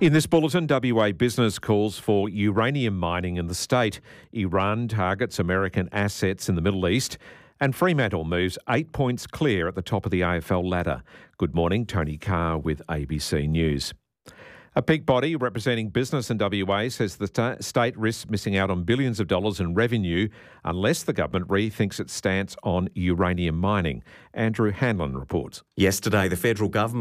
In this bulletin, WA Business calls for uranium mining in the state. Iran targets American assets in the Middle East. And Fremantle moves 8 points clear at the top of the AFL ladder. Good morning, Tony Carr with ABC News. A peak body representing business in WA says the state risks missing out on billions of dollars in revenue unless the government rethinks its stance on uranium mining. Andrew Hanlon reports. Yesterday, the federal government